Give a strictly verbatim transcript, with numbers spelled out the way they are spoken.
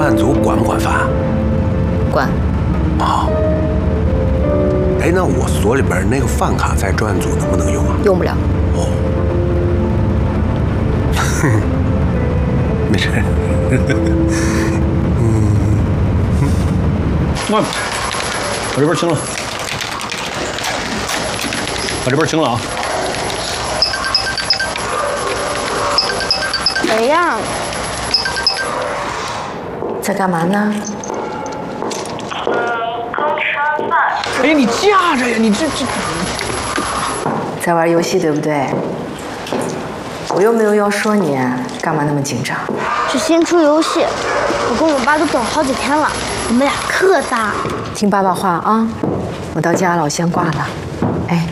案组管不管饭？ 管。 哦。哎，那我所里边那个饭卡在专案组能不能用啊？ 用不了。 哦。没事。嗯。 哇，我这边清了，我这边清了啊。 谁呀？ 在干嘛呢？ 刚吃完饭。 哎呀，你架着呀，你这这。 在玩游戏对不对？我又没有要说你，干嘛那么紧张？ 是新出游戏，我跟我爸都等好几天了，我们俩可搭。 听爸爸话啊！我到家了，我先挂了。